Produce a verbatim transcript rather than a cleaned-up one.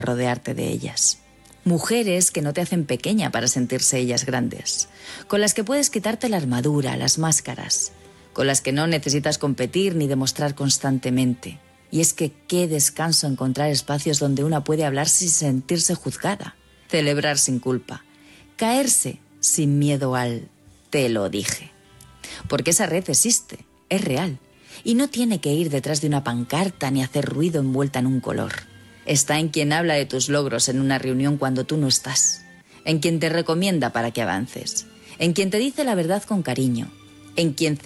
rodearte de ellas. Mujeres que no te hacen pequeña para sentirse ellas grandes, con las que puedes quitarte la armadura, las máscaras, con las que no necesitas competir ni demostrar constantemente. Y es que qué descanso encontrar espacios donde una puede hablar sin sentirse juzgada, celebrar sin culpa, caerse sin miedo al te lo dije. Porque esa red existe, es real, y no tiene que ir detrás de una pancarta ni hacer ruido envuelta en un color. Está en quien habla de tus logros en una reunión cuando tú no estás, en quien te recomienda para que avances, en quien te dice la verdad con cariño, en quien